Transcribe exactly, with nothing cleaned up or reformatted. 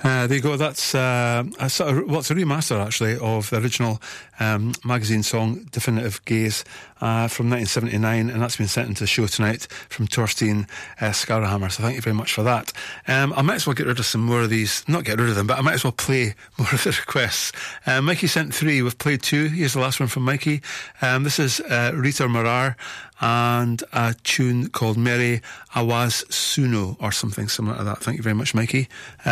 Uh, there you go. That's uh, a sort of, well, it's a remaster actually of the original um, magazine song "Definitive Gaze" uh, from nineteen seventy-nine, and that's been sent into the show tonight from Torstein uh, Skarhammer. So thank you very much for that. Um, I might as well get rid of some more of these. Not get rid of them, but I might as well play more of the requests. Uh, Mikey sent three. We've played two. Here's the last one from Mikey. Um, this is uh, Rita Morar and a tune called Mary Awaz Suno or something similar to that. Thank you very much, Mikey. Uh,